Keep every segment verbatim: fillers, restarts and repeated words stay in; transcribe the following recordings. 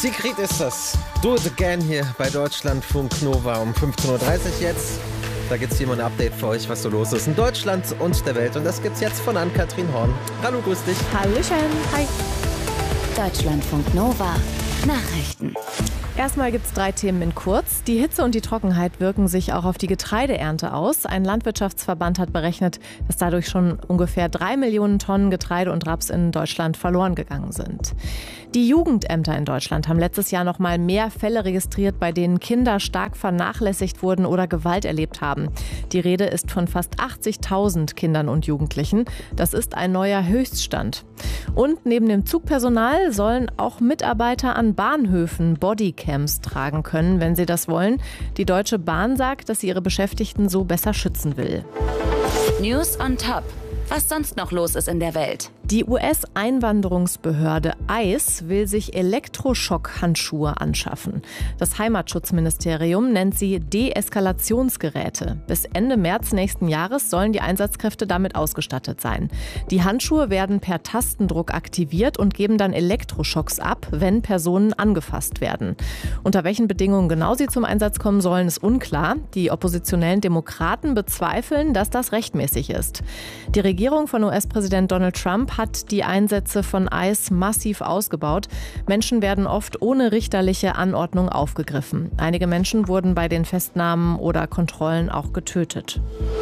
Sigrid ist das. Do it again hier bei Deutschlandfunk Nova um fünfzehn Uhr dreißig jetzt. Da gibt es hier mal ein Update für euch, was so los ist in Deutschland und der Welt. Und das gibt's jetzt von Ann-Kathrin Horn. Hallo, grüß dich. Hallöchen. Hi. Deutschlandfunk Nova. Nachrichten. Erstmal gibt es drei Themen in kurz. Die Hitze und die Trockenheit wirken sich auch auf die Getreideernte aus. Ein Landwirtschaftsverband hat berechnet, dass dadurch schon ungefähr drei Millionen Tonnen Getreide und Raps in Deutschland verloren gegangen sind. Die Jugendämter in Deutschland haben letztes Jahr noch mal mehr Fälle registriert, bei denen Kinder stark vernachlässigt wurden oder Gewalt erlebt haben. Die Rede ist von fast achtzigtausend Kindern und Jugendlichen. Das ist ein neuer Höchststand. Und neben dem Zugpersonal sollen auch Mitarbeiter an Bahnhöfen Bodycams tragen können, wenn sie das wollen. Die Deutsche Bahn sagt, dass sie ihre Beschäftigten so besser schützen will. News on top. Was sonst noch los ist in der Welt. Die U S-Einwanderungsbehörde I C E will sich Elektroschock-Handschuhe anschaffen. Das Heimatschutzministerium nennt sie Deeskalationsgeräte. Bis Ende März nächsten Jahres sollen die Einsatzkräfte damit ausgestattet sein. Die Handschuhe werden per Tastendruck aktiviert und geben dann Elektroschocks ab, wenn Personen angefasst werden. Unter welchen Bedingungen genau sie zum Einsatz kommen sollen, ist unklar. Die oppositionellen Demokraten bezweifeln, dass das rechtmäßig ist. Die Regierung von U S-Präsident Donald Trump hat die Einsätze von I C E massiv ausgebaut. Menschen werden oft ohne richterliche Anordnung aufgegriffen. Einige Menschen wurden bei den Festnahmen oder Kontrollen auch getötet.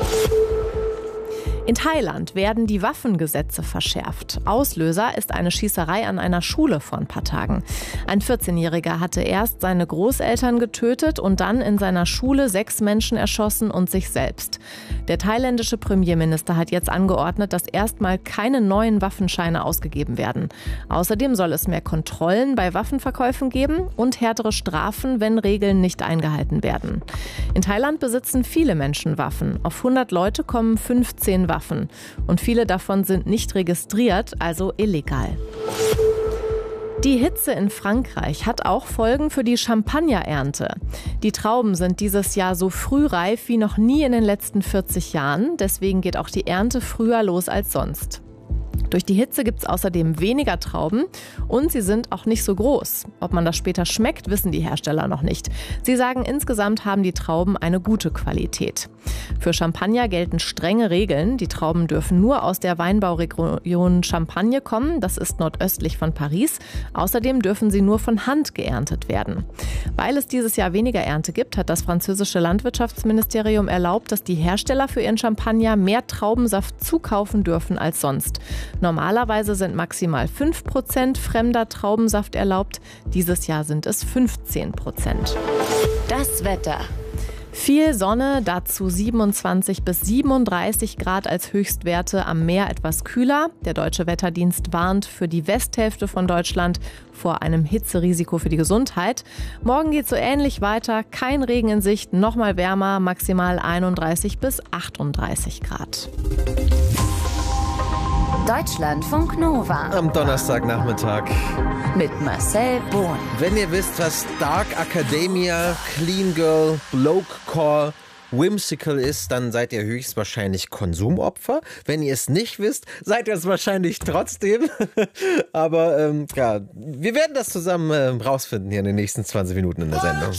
In Thailand werden die Waffengesetze verschärft. Auslöser ist eine Schießerei an einer Schule vor ein paar Tagen. Ein vierzehnjähriger hatte erst seine Großeltern getötet und dann in seiner Schule sechs Menschen erschossen und sich selbst. Der thailändische Premierminister hat jetzt angeordnet, dass erstmal keine neuen Waffenscheine ausgegeben werden. Außerdem soll es mehr Kontrollen bei Waffenverkäufen geben und härtere Strafen, wenn Regeln nicht eingehalten werden. In Thailand besitzen viele Menschen Waffen. Auf hundert Leute kommen fünfzehn Waffen. Und viele davon sind nicht registriert, also illegal. Die Hitze in Frankreich hat auch Folgen für die Champagnerernte. Die Trauben sind dieses Jahr so früh reif wie noch nie in den letzten vierzig Jahren. Deswegen geht auch die Ernte früher los als sonst. Durch die Hitze gibt es außerdem weniger Trauben und sie sind auch nicht so groß. Ob man das später schmeckt, wissen die Hersteller noch nicht. Sie sagen, insgesamt haben die Trauben eine gute Qualität. Für Champagner gelten strenge Regeln. Die Trauben dürfen nur aus der Weinbauregion Champagne kommen. Das ist nordöstlich von Paris. Außerdem dürfen sie nur von Hand geerntet werden. Weil es dieses Jahr weniger Ernte gibt, hat das französische Landwirtschaftsministerium erlaubt, dass die Hersteller für ihren Champagner mehr Traubensaft zukaufen dürfen als sonst. Normalerweise sind maximal fünf Prozent fremder Traubensaft erlaubt. Dieses Jahr sind es fünfzehn Prozent. Das Wetter. Viel Sonne, dazu siebenundzwanzig bis siebenunddreißig Grad als Höchstwerte, am Meer etwas kühler. Der Deutsche Wetterdienst warnt für die Westhälfte von Deutschland vor einem Hitzerisiko für die Gesundheit. Morgen geht es so ähnlich weiter, kein Regen in Sicht, nochmal wärmer, maximal einunddreißig bis achtunddreißig Grad. Deutschlandfunk Nova. Am Donnerstagnachmittag. Mit Marcel Bohn. Wenn ihr wisst, was Dark Academia, Clean Girl, Blokecore, Whimsical ist, dann seid ihr höchstwahrscheinlich Konsumopfer. Wenn ihr es nicht wisst, seid ihr es wahrscheinlich trotzdem. Aber ähm, ja, wir werden das zusammen äh, rausfinden hier in den nächsten zwanzig Minuten in der Sendung.